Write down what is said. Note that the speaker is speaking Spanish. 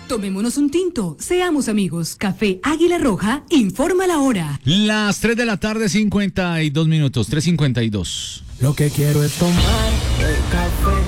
Tomémonos un tinto, seamos amigos. Café Águila Roja, informa la hora. Las 3 de la tarde, 52 minutos, 3:52. Lo que quiero es tomar el café